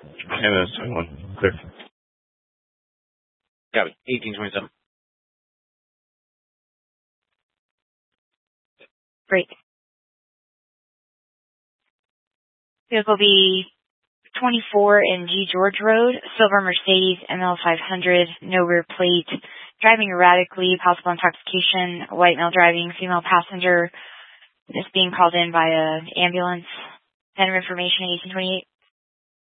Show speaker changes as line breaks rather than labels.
And then second one. Clear.
Copy. 1827.
Great. Vehicle will be 24 in G. George Road, silver Mercedes ML 500, no rear plate, driving erratically, possible intoxication, white male driving, female passenger. This being called in by an ambulance. Center information 1828.